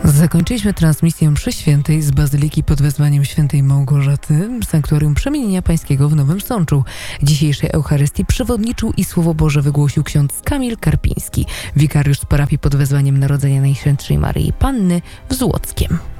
Zakończyliśmy transmisję mszy świętej z Bazyliki pod wezwaniem świętej Małgorzaty, Sanktuarium Przemienienia Pańskiego w Nowym Sączu. Dzisiejszej Eucharystii przewodniczył i Słowo Boże wygłosił ksiądz Kamil Karpiński, wikariusz z parafii pod wezwaniem Narodzenia Najświętszej Maryi Panny w Złockiem.